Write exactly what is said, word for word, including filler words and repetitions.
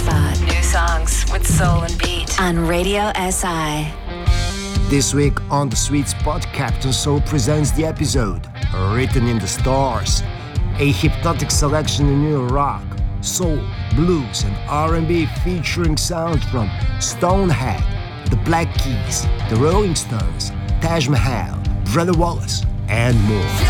spot. New songs with soul and beat on Radio S I. This week on The Sweet Spot, Captain Soul presents the episode Written in the Stars, a hypnotic selection in new rock, soul, blues and R and B featuring sounds from Stonehead, The Black Keys, The Rolling Stones, Taj Mahal, Brother Wallace and more.